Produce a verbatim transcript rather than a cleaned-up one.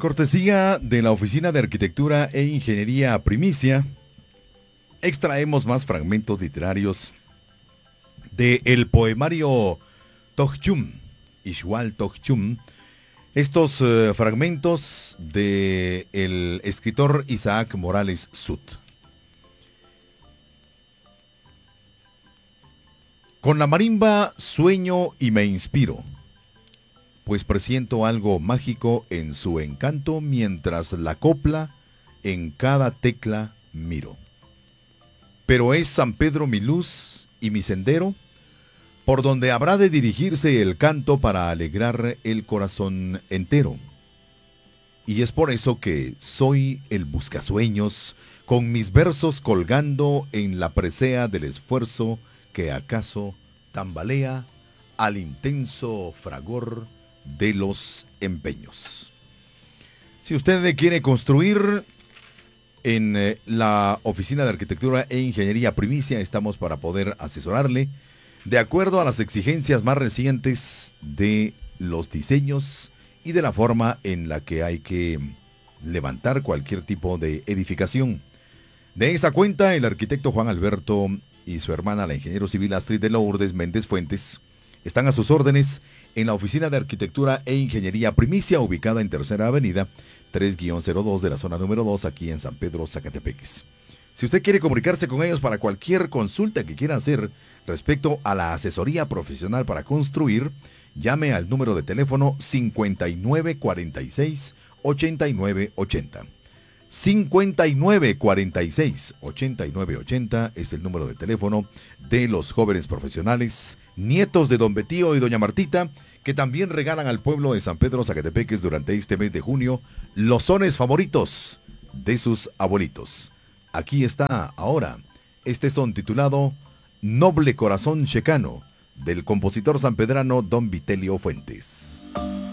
cortesía de la Oficina de Arquitectura e Ingeniería Primicia, extraemos más fragmentos literarios de el poemario Tojchum, Ixhual Tojchum. Estos uh, fragmentos de el escritor Isaac Morales Sut. Con la marimba sueño y me inspiro, pues presiento algo mágico en su encanto mientras la copla en cada tecla miro. Pero es San Pedro mi luz y mi sendero, por donde habrá de dirigirse el canto para alegrar el corazón entero. Y es por eso que soy el buscasueños, con mis versos colgando en la presea del esfuerzo que acaso tambalea al intenso fragor de los empeños. Si usted quiere construir en eh, la Oficina de Arquitectura e Ingeniería Primicia, estamos para poder asesorarle de acuerdo a las exigencias más recientes de los diseños y de la forma en la que hay que levantar cualquier tipo de edificación. De esa cuenta, el arquitecto Juan Alberto y su hermana, la ingeniero civil Astrid de Lourdes Méndez Fuentes, están a sus órdenes en la Oficina de Arquitectura e Ingeniería Primicia, ubicada en Tercera Avenida, tres guión cero dos de la zona número dos, aquí en San Pedro, Zacatepeques. Si usted quiere comunicarse con ellos para cualquier consulta que quiera hacer respecto a la asesoría profesional para construir, llame al número de teléfono cincuenta y nueve cuarenta y seis ochenta y nueve ochenta. cincuenta y nueve cuarenta y seis ochenta y nueve ochenta es el número de teléfono de los jóvenes profesionales, nietos de don Betío y doña Martita, que también regalan al pueblo de San Pedro Zacatepeques durante este mes de junio los sones favoritos de sus abuelitos. Aquí está ahora este son titulado Noble Corazón Checano, del compositor sanpedrano don Vitelio Fuentes.